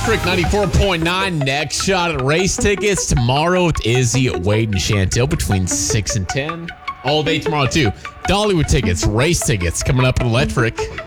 Electric 94.9. Next shot at race tickets tomorrow with Izzy, Wade, and Chantel between 6 and 10. All day tomorrow, too. Dollywood tickets, race tickets coming up at Electric.